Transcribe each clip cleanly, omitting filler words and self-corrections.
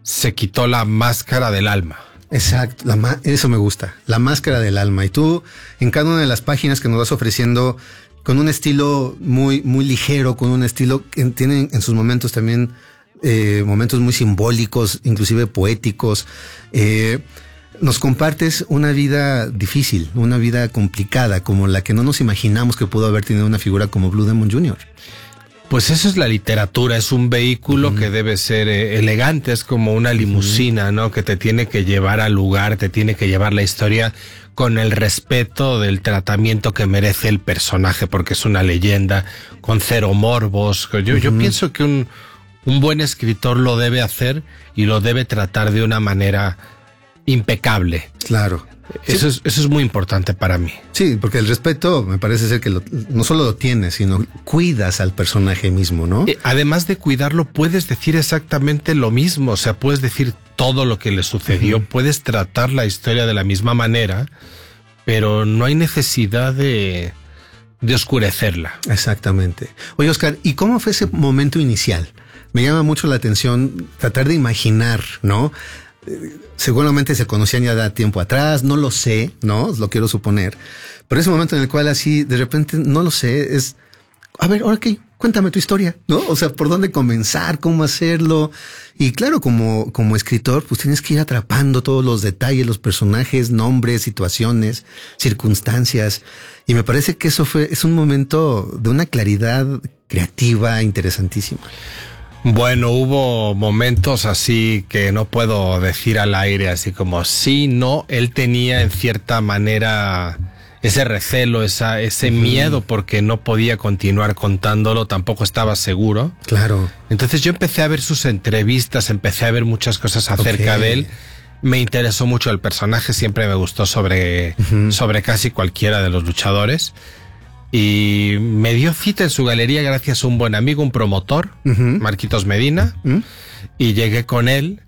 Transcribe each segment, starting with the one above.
se quitó la máscara del alma. Exacto, eso me gusta, la máscara del alma. Y tú, en cada una de las páginas que nos vas ofreciendo, con un estilo muy, muy ligero, con un estilo que tiene en sus momentos también momentos muy simbólicos, inclusive poéticos, nos compartes una vida difícil, una vida complicada, como la que no nos imaginamos que pudo haber tenido una figura como Blue Demon Jr. Pues eso es la literatura, es un vehículo que debe ser elegante, es como una limusina, ¿no? Que te tiene que llevar al lugar, te tiene que llevar la historia con el respeto del tratamiento que merece el personaje, porque es una leyenda, con cero morbos. Yo pienso que un buen escritor lo debe hacer y lo debe tratar de una manera impecable. Claro. Eso es muy importante para mí. Sí, porque el respeto me parece ser que no solo lo tienes, sino cuidas al personaje mismo, ¿no? Además de cuidarlo, puedes decir exactamente lo mismo, o sea, puedes decir todo lo que le sucedió, puedes tratar la historia de la misma manera, pero no hay necesidad de oscurecerla. Exactamente. Oye, Oscar, ¿y cómo fue ese momento inicial? Me llama mucho la atención tratar de imaginar, ¿no? Seguramente se conocían ya de tiempo atrás, no lo sé, ¿no? Lo quiero suponer. Pero ese momento en el cual así, de repente, no lo sé, es, a ver, ahora qué, cuéntame tu historia, ¿no? O sea, ¿por dónde comenzar? ¿Cómo hacerlo? Y claro, como escritor, pues tienes que ir atrapando todos los detalles, los personajes, nombres, situaciones, circunstancias. Y me parece que es un momento de una claridad creativa interesantísima. Bueno, hubo momentos así que no puedo decir al aire, así como sí, no, él tenía en cierta manera ese recelo, ese miedo porque no podía continuar contándolo, tampoco estaba seguro. Claro. Entonces yo empecé a ver sus entrevistas, empecé a ver muchas cosas acerca de él. Me interesó mucho el personaje, siempre me gustó sobre casi cualquiera de los luchadores. Y me dio cita en su galería gracias a un buen amigo, un promotor, Marquitos Medina, y llegué con él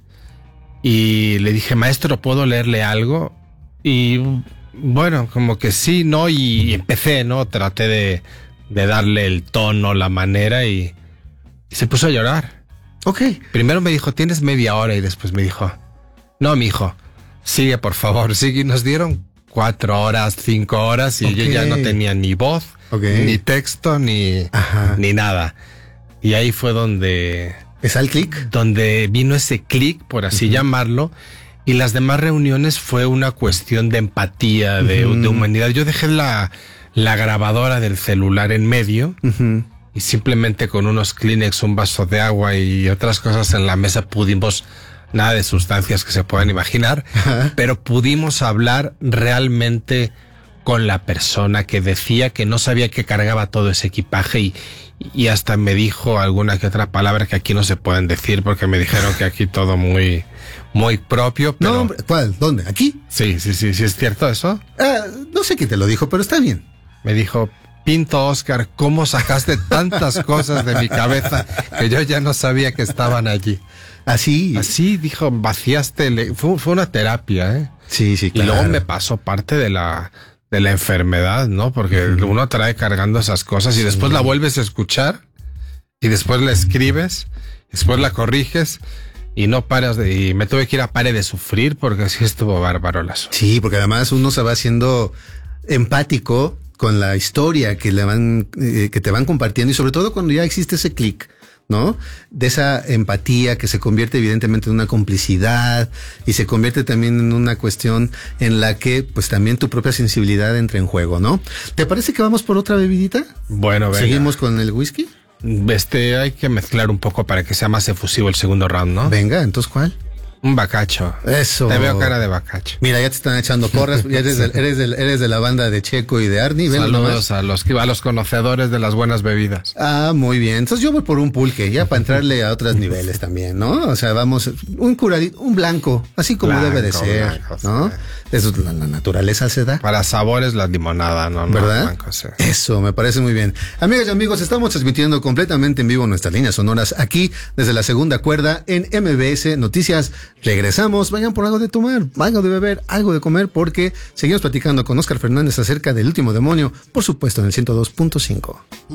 y le dije, maestro, ¿puedo leerle algo? Y bueno, como que sí, ¿no? Y empecé, ¿no? Traté de darle el tono, la manera y se puso a llorar. Ok. Primero me dijo, tienes media hora y después me dijo, no, mijo, sigue por favor, sigue. Y nos dieron 4 horas, 5 horas y yo ya no tenía ni voz, ni texto, ni nada. Y ahí fue donde... ¿Es el clic? Donde vino ese clic, por así llamarlo, y las demás reuniones fue una cuestión de empatía, de humanidad. Yo dejé la grabadora del celular en medio y simplemente con unos Kleenex, un vaso de agua y otras cosas en la mesa pudimos... Nada de sustancias que se puedan imaginar, pero pudimos hablar realmente con la persona que decía que no sabía que cargaba todo ese equipaje y hasta me dijo alguna que otra palabra que aquí no se pueden decir porque me dijeron que aquí todo muy, muy propio. Pero... No, hombre, ¿cuál? ¿Dónde? ¿Aquí? Sí, ¿es cierto eso? No sé quién te lo dijo, pero está bien. Me dijo... Pinto, Oscar, ¿cómo sacaste tantas cosas de mi cabeza que yo ya no sabía que estaban allí? Así. Así, dijo, vaciaste, fue una terapia, ¿eh? Sí, claro. Y luego me pasó parte de la enfermedad, ¿no? Porque uno trae cargando esas cosas y después la vuelves a escuchar y después la escribes, después la corriges y no paras y me tuve que ir a pare de sufrir porque así estuvo bárbaro el asunto. Sí, porque además uno se va haciendo empático con la historia que te van compartiendo y sobre todo cuando ya existe ese clic, ¿no? De esa empatía que se convierte evidentemente en una complicidad y se convierte también en una cuestión en la que pues también tu propia sensibilidad entra en juego, ¿no? ¿Te parece que vamos por otra bebidita? Bueno, venga. ¿Seguimos con el whisky? Hay que mezclar un poco para que sea más efusivo el segundo round, ¿no? Venga, entonces ¿cuál? Un bacacho. Eso. Te veo cara de bacacho. Mira, ya te están echando porras. Ya eres de la banda de Checo y de Arnie. Saludos a los conocedores de las buenas bebidas. Muy bien. Entonces yo voy por un pulque, ya para entrarle a otros niveles también, ¿no? O sea, vamos, un curadito, un blanco, así como debe de ser, ¿no? Sí. Eso la naturaleza se da. Para sabores la limonada, ¿no? ¿Verdad? Blanco, sí. Eso, me parece muy bien. Amigas y amigos, estamos transmitiendo completamente en vivo nuestras líneas sonoras aquí desde la segunda cuerda en MBS Noticias. Regresamos, vayan por algo de tomar, algo de beber, algo de comer, porque seguimos platicando con Oscar Fernández acerca del Último Demonio, por supuesto en el 102.5.